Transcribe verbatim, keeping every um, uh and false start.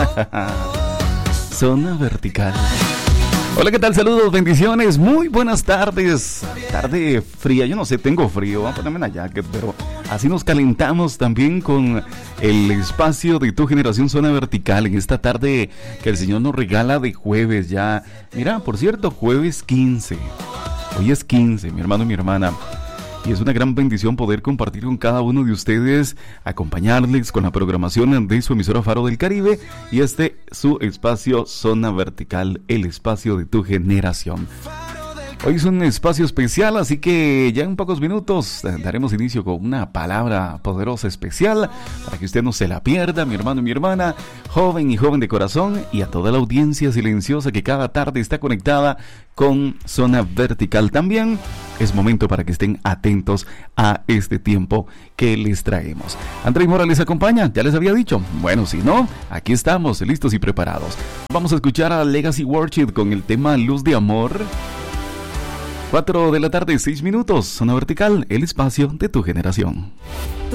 Zona Vertical. Hola, ¿qué tal? Saludos, bendiciones, muy buenas tardes. Tarde fría, yo no sé, tengo frío, voy a ponerme una jacket, pero así nos calentamos también con el espacio de Tu Generación Zona Vertical en esta tarde que el Señor nos regala de jueves ya. Mira, por cierto, jueves quince. Hoy es quince, mi hermano y mi hermana. Y es una gran bendición poder compartir con cada uno de ustedes, acompañarles con la programación de su emisora Faro del Caribe y este su espacio Zona Vertical, el espacio de Tu Generación. Hoy es un espacio especial, así que ya en pocos minutos daremos inicio con una palabra poderosa especial para que usted no se la pierda, mi hermano y mi hermana, joven y joven de corazón, y a toda la audiencia silenciosa que cada tarde está conectada con Zona Vertical. También es momento para que estén atentos a este tiempo que les traemos. Andrés Mora les acompaña, ya les había dicho. Bueno, si no, aquí estamos, listos y preparados. Vamos a escuchar a Legacy Worship con el tema Luz de Amor. cuatro de la tarde, seis minutos, Zona Vertical, el espacio de Tu Generación.